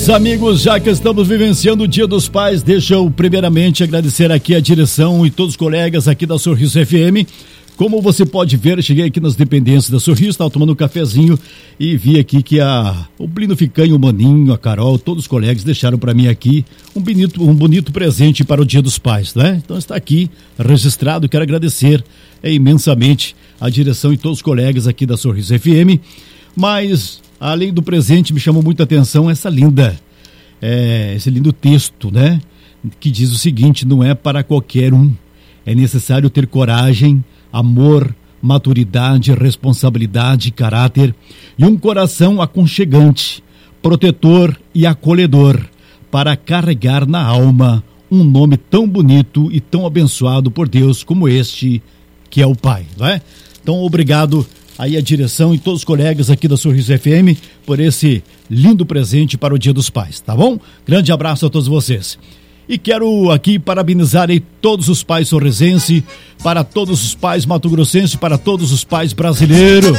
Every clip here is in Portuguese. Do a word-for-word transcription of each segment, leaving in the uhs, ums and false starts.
Meus amigos, já que estamos vivenciando o Dia dos Pais, deixa eu primeiramente agradecer aqui a direção e todos os colegas aqui da Sorriso F M. Como você pode ver, cheguei aqui nas dependências da Sorriso, estava tomando um cafezinho e vi aqui que a, o Plínio Ficanho, o Maninho, a Carol, todos os colegas deixaram para mim aqui um bonito, um bonito presente para o Dia dos Pais, né? Então está aqui registrado, quero agradecer é, imensamente a direção e todos os colegas aqui da Sorriso F M, mas além do presente me chamou muita atenção essa linda, é, esse lindo texto, né? Que diz o seguinte: não é para qualquer um, é necessário ter coragem, amor, maturidade, responsabilidade, caráter e um coração aconchegante, protetor e acolhedor para carregar na alma um nome tão bonito e tão abençoado por Deus como este, que é o Pai, não é? Então, obrigado aí a direção e todos os colegas aqui da Sorriso F M por esse lindo presente para o Dia dos Pais, tá bom? Grande abraço a todos vocês. E quero aqui parabenizar aí todos os pais sorrisenses, para todos os pais mato-grossenses, para todos os pais brasileiros.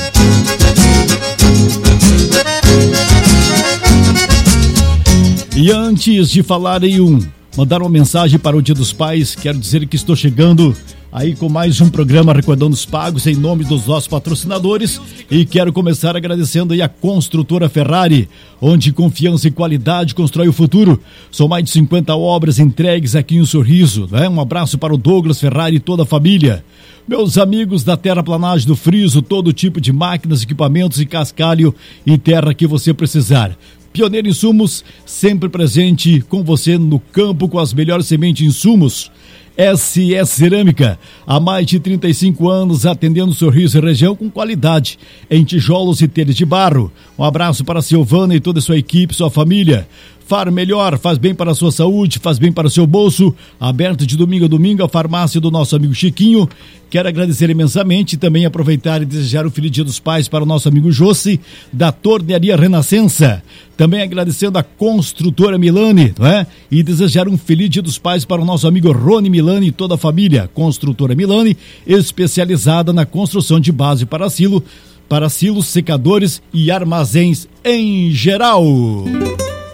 E antes de falar em um, mandar uma mensagem para o Dia dos Pais, quero dizer que estou chegando aí com mais um programa Recordando os Pagos em nome dos nossos patrocinadores, e quero começar agradecendo aí a Construtora Ferrari, onde confiança e qualidade constrói o futuro. São mais de cinquenta obras entregues aqui em Sorriso, né? Um abraço para o Douglas Ferrari e toda a família. Meus amigos da Terraplanagem do Friso, todo tipo de máquinas, equipamentos e cascalho e terra que você precisar. Pioneiro Insumos, sempre presente com você no campo com as melhores sementes e insumos. S S Cerâmica, há mais de trinta e cinco anos atendendo Sorriso e região com qualidade, em tijolos e telhas de barro. Um abraço para a Silvana e toda a sua equipe, sua família. Far Melhor, faz bem para a sua saúde, faz bem para o seu bolso. Aberto de domingo a domingo, a farmácia do nosso amigo Chiquinho. Quero agradecer imensamente e também aproveitar e desejar um feliz Dia dos Pais para o nosso amigo Jossi, da Tornearia Renascença. Também agradecendo a Construtora Milani, não é? E desejar um feliz Dia dos Pais para o nosso amigo Rony Milani e toda a família. Construtora Milani, especializada na construção de base para silo, para silos, secadores e armazéns em geral.